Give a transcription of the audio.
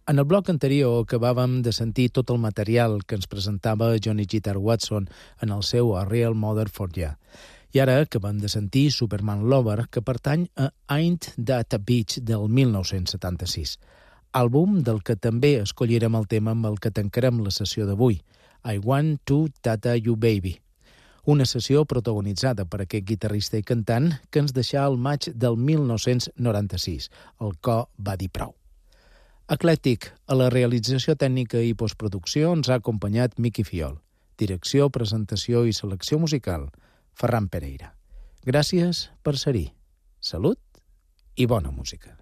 En el bloc anterior acabàvem de sentir tot el material que ens presentava Johnny Guitar Watson en el seu A Real Mother for Ya. I ara acabem de sentir Superman Lover, que pertany a Ain't That a Bitch del 1976, àlbum del que també escollirem el tema amb el que tancarem la sessió d'avui, I Want to Tata You Baby, una sessió protagonitzada per aquest guitarrista i cantant que ens deixà al maig del 1996. El cor va dir prou. Eclèctic, a la realització tècnica i postproducció ens ha acompanyat Miqui Fiol. Direcció, presentació i selecció musical, Ferran Pereira. Gràcies per ser-hi. Salut i bona música.